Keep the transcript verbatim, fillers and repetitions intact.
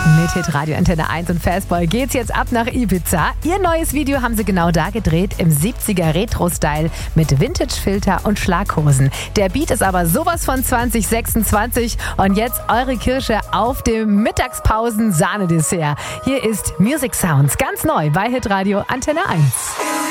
Mit Hitradio Antenne eins und Fastball geht's jetzt ab nach Ibiza. Ihr neues Video haben sie genau da gedreht, im siebziger Retro-Style mit Vintage-Filter und Schlaghosen. Der Beat ist aber sowas von zwanzig sechsundzwanzig und jetzt eure Kirsche auf dem Mittagspausen-Sahnedessert. Hier ist Music Sounds, ganz neu bei Hitradio Antenne eins.